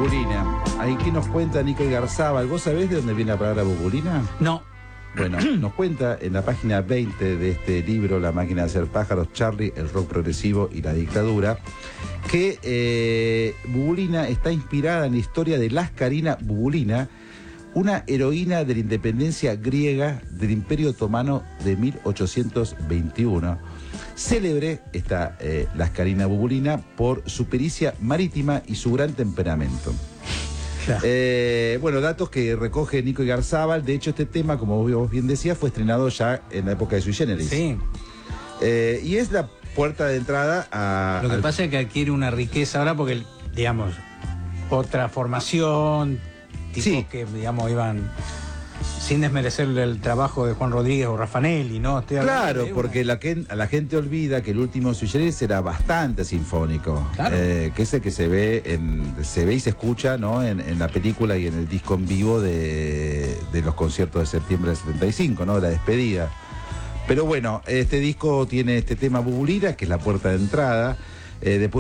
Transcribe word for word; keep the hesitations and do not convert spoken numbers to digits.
Bubulina. Ahí que nos cuenta Nico Igarzábal. ¿Vos sabés de dónde viene la palabra bubulina? No. Bueno, nos cuenta en la página veinte de este libro, La máquina de hacer pájaros, Charlie, el rock progresivo y la dictadura, que eh, Bubulina está inspirada en la historia de Laskarina Bubulina, una heroína de la independencia griega del Imperio Otomano de mil ochocientos veintiuno. Célebre esta eh, Laskarina Bubulina por su pericia marítima y su gran temperamento. Eh, bueno, datos que recoge Nico Igarzábal. De hecho, este tema, como vos bien decías, fue estrenado ya en la época de Sui Generis. Sí. Eh, y es la puerta de entrada a... Lo que al... pasa es que adquiere una riqueza ahora porque, digamos, otra formación, tipos Sí. que, digamos, iban... Sin desmerecer el trabajo de Juan Rodríguez o Raffanelli, ¿no? Estoy Claro, porque la, que, la gente olvida que el último Sui Generis era bastante sinfónico. Claro. Eh, que es el que se ve en, se ve y se escucha, ¿no? en, en la película y en el disco en vivo de, de los conciertos de septiembre del setenta y cinco, ¿no? La despedida. Pero bueno, este disco tiene este tema Bubulina, que es la puerta de entrada. Eh, después